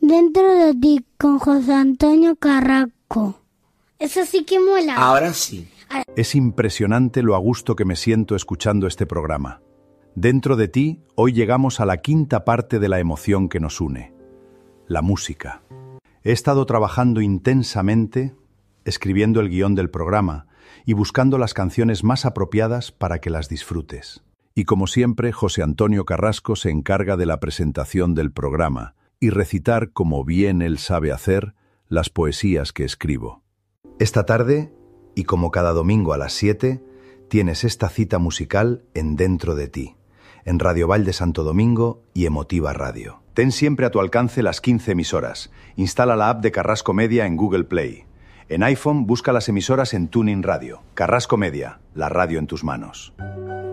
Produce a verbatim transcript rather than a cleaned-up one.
Dentro de ti, con José Antonio Carrasco. Eso sí que mola. Ahora sí. Es impresionante lo a gusto que me siento escuchando este programa. Dentro de ti, hoy llegamos a la quinta parte de la emoción que nos une, la música. He estado trabajando intensamente, escribiendo el guión del programa y buscando las canciones más apropiadas para que las disfrutes. Y como siempre, José Antonio Carrasco se encarga de la presentación del programa y recitar, como bien él sabe hacer, las poesías que escribo. Esta tarde, y como cada domingo a las siete, tienes esta cita musical en Dentro de ti, en Radio Vall de Santo Domingo y Emotiva Radio. Ten siempre a tu alcance las quince emisoras. Instala la app de Carrasco Media en Google Play. En iPhone, busca las emisoras en TuneIn Radio. Carrasco Media, la radio en tus manos.